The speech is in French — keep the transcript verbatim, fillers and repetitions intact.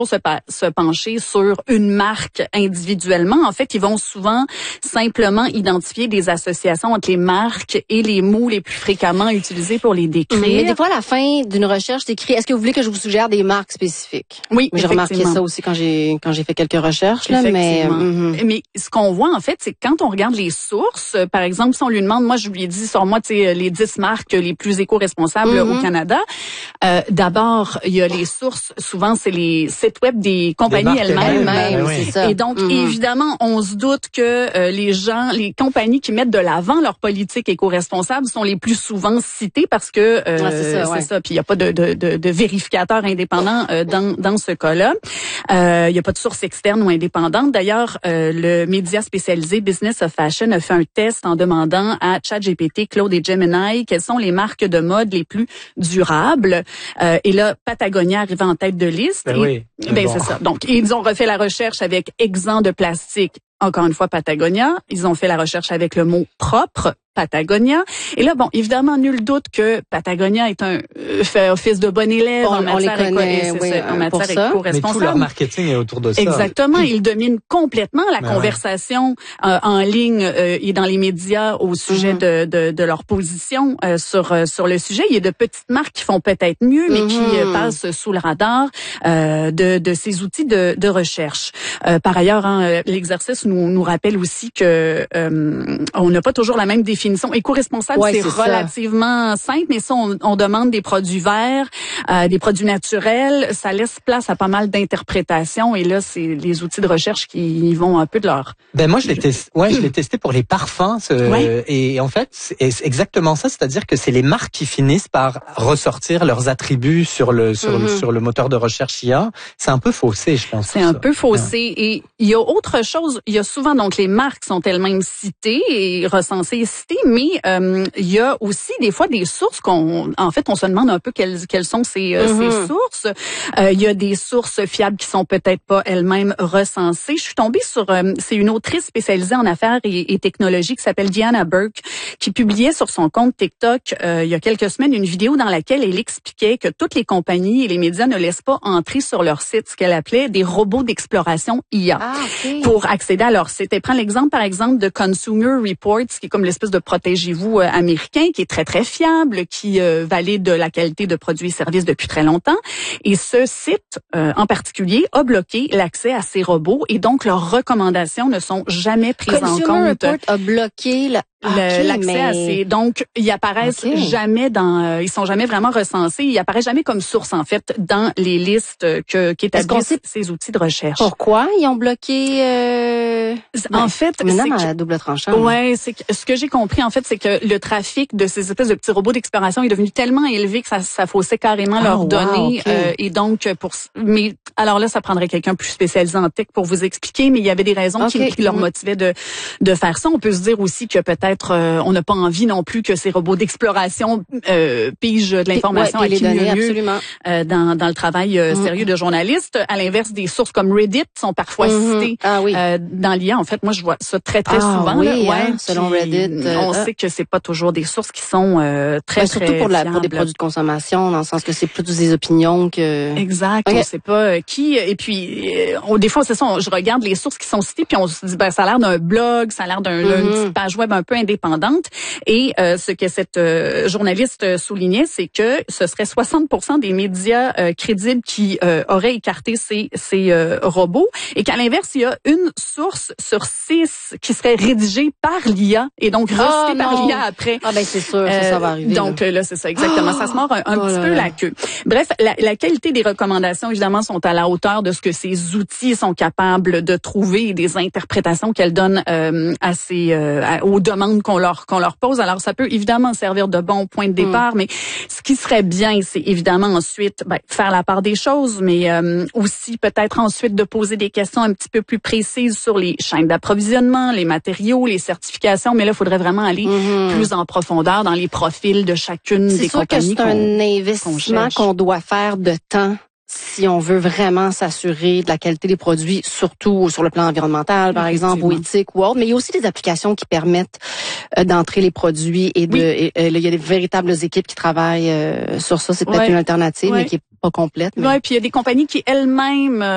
se, se pencher sur une marque individuellement. En fait, ils vont souvent simplement identifier des associations entre les marques et les mots les plus fréquemment utilisés pour les décrire. Mais des fois, à la fin d'une recherche, c'est écrit, est-ce que vous voulez que je vous suggère des marques spécifiques? Oui, j'ai remarqué ça aussi quand j'ai quand j'ai fait quelques recherches. Là, mais mm-hmm. mais ce qu'on voit, en fait, c'est que quand on regarde les sources, par exemple, si on lui demande, moi, je lui ai dit, sur moi, tu sais, les dix marques les plus éco-responsables mm-hmm. au Canada, euh, d'abord, il y a les sources, souvent, c'est les sites web des compagnies elles-mêmes. elles-mêmes oui. C'est ça. Et donc, mm-hmm. évidemment, on se doute que euh, les gens, les compagnies qui mettent de l'avant leur politique éco-responsable sont les plus souvent citées parce que euh, ah, c'est ça. Ouais. C'est ça. Puis il y a pas de, de, de, de vérificateur indépendant euh, dans dans ce cas-là. Euh, il y a pas de source externe ou indépendante. D'ailleurs, euh, le média spécialisé Business of Fashion a fait un test en demandant à ChatGPT, Claude et Gemini quelles sont les marques de mode les plus durables. Euh, et là, Patagonia arrive en tête de liste. Ben et, oui. Ben bon. c'est ça. Donc, ils ont refait la recherche avec exempt de plastique. Encore une fois, Patagonia. Ils ont fait la recherche avec le mot propre, Patagonia. Et là, bon, évidemment, nul doute que Patagonia est un euh, fait office de bon élève on, en matière, on les connaît, éco- oui, ça, en matière éco-responsable. Mais tout leur marketing est autour de ça. Exactement. Ils dominent complètement la ben conversation euh, en ligne euh, et dans les médias au sujet mm-hmm. de, de, de leur position euh, sur euh, sur le sujet. Il y a de petites marques qui font peut-être mieux, mais mm-hmm. qui euh, passent sous le radar euh, de, de ces outils de, de recherche. Euh, par ailleurs, hein, l'exercice nous, nous rappelle aussi que euh, on n'a pas toujours la même définition. Éco-responsable, ouais, c'est, c'est relativement ça. simple, mais ça, on, on demande des produits verts, euh, des produits naturels. Ça laisse place à pas mal d'interprétations. Et là, c'est les outils de recherche qui y vont un peu de leur... Ben moi, je l'ai testé. Ouais, je l'ai testé pour les parfums. Ce, ouais. Et en fait, c'est exactement ça. C'est-à-dire que c'est les marques qui finissent par ressortir leurs attributs sur le sur mm-hmm. le sur le moteur de recherche I A. C'est un peu faussé, je pense. C'est un ça. peu faussé. Ouais. Et il y a autre chose. Il y a souvent donc les marques sont elles-mêmes citées et recensées et citées, mais euh, il y a aussi des fois des sources qu'on, en fait, on se demande un peu quelles quelles sont ces, euh, mm-hmm. ces sources. Euh, il y a des sources fiables qui sont peut-être pas elles-mêmes recensées. Je suis tombée sur, euh, c'est une autrice spécialisée en affaires et, et technologies qui s'appelle Diana Burke, qui publiait sur son compte TikTok euh, il y a quelques semaines une vidéo dans laquelle elle expliquait que toutes les compagnies et les médias ne laissent pas entrer sur leur site ce qu'elle appelait des robots d'exploration I A ah, okay. pour accéder à leur site. Elle prend l'exemple, par exemple, de Consumer Reports, qui est comme l'espèce de protégez-vous euh, américain, qui est très, très fiable, qui euh, valide la qualité de produits et services depuis très longtemps. Et ce site, euh, en particulier, a bloqué l'accès à ces robots et donc leurs recommandations ne sont jamais prises Consumer en compte. Report a bloqué la... Okay, l'accès mais... à ces, donc ils apparaissent okay. jamais dans, euh, ils sont jamais vraiment recensés, ils apparaissent jamais comme source en fait dans les listes que qu'établissent ces outils de recherche. Pourquoi ils ont bloqué euh... En fait, c'est à la double tranchant. Ouais, c'est que, ce que j'ai compris en fait, c'est que le trafic de ces espèces de petits robots d'exploration est devenu tellement élevé que ça, ça faussait carrément oh, leurs wow, données okay. euh, et donc pour, mais alors là, ça prendrait quelqu'un plus spécialisé en tech pour vous expliquer, mais il y avait des raisons okay. qui, qui leur motivaient de de faire ça. On peut se dire aussi que peut-être euh, on n'a pas envie non plus que ces robots d'exploration euh, pigent de l'information ouais, à qui mieux données, absolument. Euh, dans, dans le travail euh, mm. sérieux de journalistes. À l'inverse, des sources comme Reddit sont parfois mm-hmm. citées ah, oui. euh, dans l'I A. En fait, moi, je vois ça très, très ah, souvent. Oui, là, ouais, hein, selon Reddit. Euh, on euh, sait que c'est pas toujours des sources qui sont euh, très, ben, très surtout pour, la, fiables. pour des produits de consommation, dans le sens que c'est plutôt des opinions que... Exact. Okay. On sait pas euh, qui. Et puis, euh, on, des fois, c'est ça, on, je regarde les sources qui sont citées, puis on se dit, ben, ça a l'air d'un blog, ça a l'air d'un, mm-hmm. d'une petite page web un peu indépendante. Et euh, ce que cette euh, journaliste soulignait, c'est que ce serait soixante pour cent des médias euh, crédibles qui euh, auraient écarté ces, ces euh, robots, et qu'à l'inverse, il y a une source sur six qui serait rédigée par l'I A et donc recitée oh, par l'I A après. Ah ben c'est sûr, euh, ça, ça va arriver. Donc là, là c'est ça exactement. Oh, ça se mord un, un oh petit peu là. la queue. Bref, la, la qualité des recommandations évidemment sont à la hauteur de ce que ces outils sont capables de trouver et des interprétations qu'elles donnent euh, à ces euh, à, aux demandes qu'on leur qu'on leur pose. Alors ça peut évidemment servir de bon point de départ, mm. mais ce qui serait bien, c'est évidemment ensuite ben, faire la part des choses, mais euh, aussi peut-être ensuite de poser des questions un petit peu plus précises sur les chaînes d'approvisionnement, les matériaux, les certifications. Mais là, il faudrait vraiment aller mm-hmm. plus en profondeur dans les profils de chacune c'est des sûr compagnies. Que c'est un investissement qu'on, qu'on doit faire de temps. Si on veut vraiment s'assurer de la qualité des produits, surtout sur le plan environnemental, par exemple, ou éthique ou autre, mais il y a aussi des applications qui permettent euh, d'entrer les produits et de, oui. et, et, il y a des véritables équipes qui travaillent euh, sur ça. C'est peut-être ouais. une alternative, ouais. mais qui est pas complète. Mais... Ouais, puis il y a des compagnies qui elles-mêmes